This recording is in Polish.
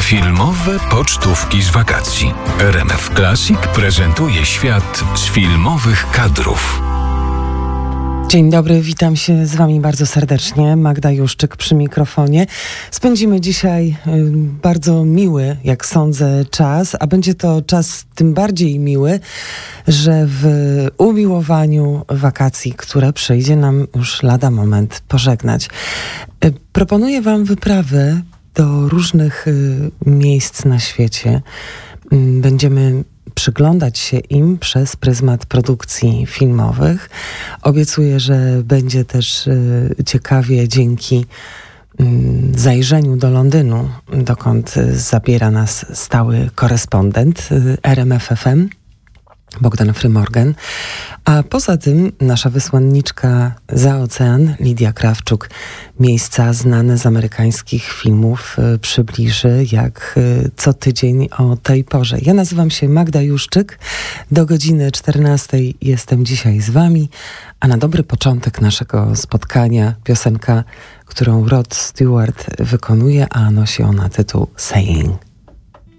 Filmowe pocztówki z wakacji. RMF Classic prezentuje świat z filmowych kadrów. Dzień dobry, witam się z Wami bardzo serdecznie. Magda Juszczyk przy mikrofonie. Spędzimy dzisiaj bardzo miły, jak sądzę, czas, a będzie to czas tym bardziej miły, że w umiłowaniu wakacji, które przyjdzie nam już lada moment pożegnać. Proponuję Wam wyprawy do różnych miejsc na świecie. Będziemy przyglądać się im przez pryzmat produkcji filmowych. Obiecuję, że będzie też ciekawie dzięki zajrzeniu do Londynu, dokąd zabiera nas stały korespondent RMF FM, Bogdan Frymorgan. A poza tym nasza wysłanniczka za ocean, Lidia Krawczuk, miejsca znane z amerykańskich filmów przybliży jak co tydzień o tej porze. Ja nazywam się Magda Juszczyk. Do godziny 14 jestem dzisiaj z Wami, a na dobry początek naszego spotkania piosenka, którą Rod Stewart wykonuje, a nosi ona tytuł Sailing.